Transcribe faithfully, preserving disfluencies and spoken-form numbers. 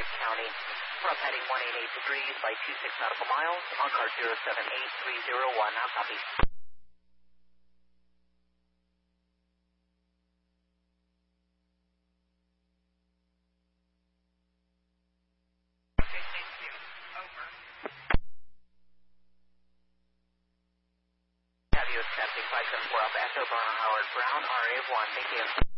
Frederick County. From heading one eight eight degrees by two six nautical miles on car zero seven eight three zero one. Now copy. Have you accepting five seven four Alpha Echo Howard Brown, R A one. Thank you.